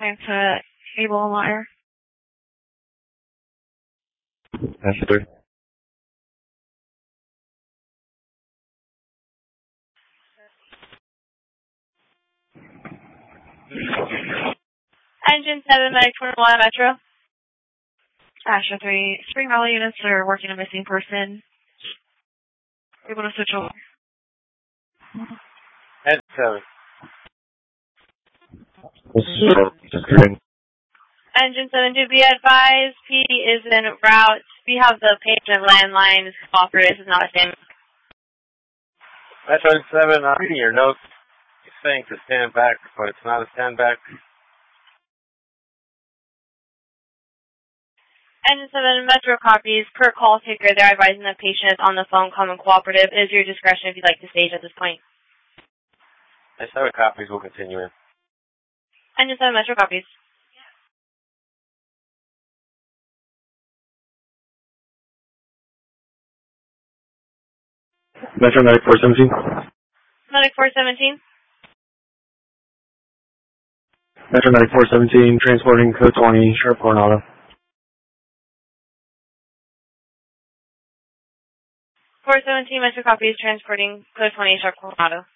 Time to Cable and Wire. That's 3. Engine 7, Medic 21 Metro. Asher 3. 3 Raleigh units are working a missing person. We're going to switch over. Head 7. Engine 7, do be advised, P is en route. We have the patient landline offer. This is not a stand. Metro 7, I'm reading your notes. You're saying to stand back, but it's not a stand back. Engine 7, Metro copies. Per call taker, they're advising the patient is on the phone, calm and cooperative. It is your discretion if you'd like to stage at this point. Engine 7 copies will continue in. Engine 7, Metro copies. Metro Medic 417. Medic 417. Metro Medic 417, transporting code 20, Sharp Coronado. 417, Metro copies, transporting code 20, Sharp Coronado.